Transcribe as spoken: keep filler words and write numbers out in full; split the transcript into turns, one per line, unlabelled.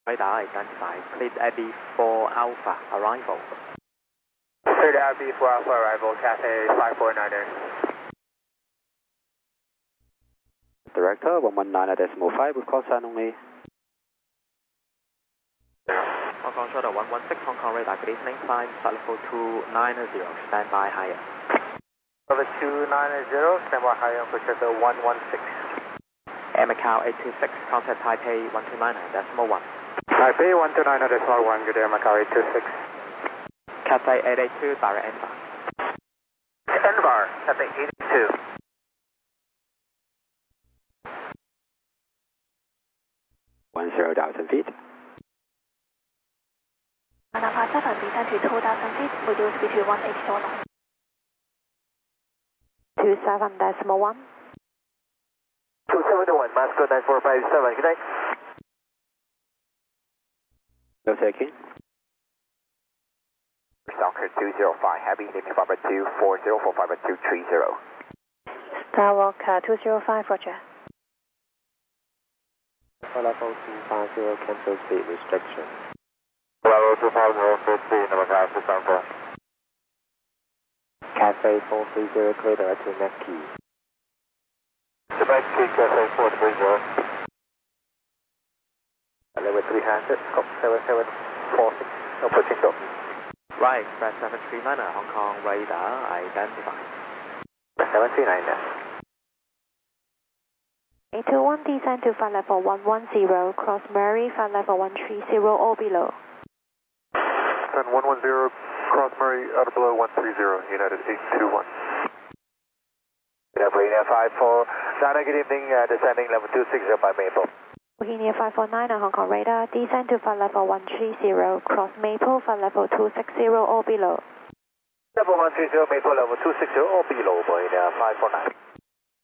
Radar identified. Cleared Abbey four Alpha, arrival.
Cleared Abbey four Alpha, arrival, Cathay five four niner.
Director, one one nine decimal five with call sign only.
Hong Kong Shuttle one one six, Hong Kong Radar, good evening, climb flight level two nine zero, stand by higher.
Level two nine zero, stand by higher, for Shuttle one one six.
Air Macau eight two six, contact Taipei one two nine decimal one.
Taipei one two nine decimal one, good Air Macau eight two six.
Cathay eight eight two, direct Envar.
Envar, Cathay eight eight two.
One zero thousand feet.
Napa seven, descend to two thousand feet, reduce speed to one eighty knots. two seven decimal one.
two seven one, Moscow nine four five seven, good night.
No taking.
Stalker two zero five, heavy, naming Papa two four zero four five two three zero.
Skywalker two zero five, roger.
Level two five zero, cancel speed restriction.
Level two five zero, fifteen, number five, six on four.
Cathay four three zero, clear direct to Net Key.
Direct Key, Cathay four three zero. Level three hundred, scope seven seven four six, approaching door.
Right, Express seven three niner, Hong Kong Radar, identified.
seven three niner.
eight two one, descend to flight level one one zero, cross Murray, flight level one three zero or below.
Descend one one zero, cross Murray, out of below one three zero, United eight two one. Bohemia five four, Dana, good evening, uh, descending level two six zero by Maple.
Bohemia five four niner, Hong Kong Radar, descend to flight level one three zero, cross Maple, flight level two six zero or below.
Level one three zero, Maple, level two six zero or below, Bohemia five four nine.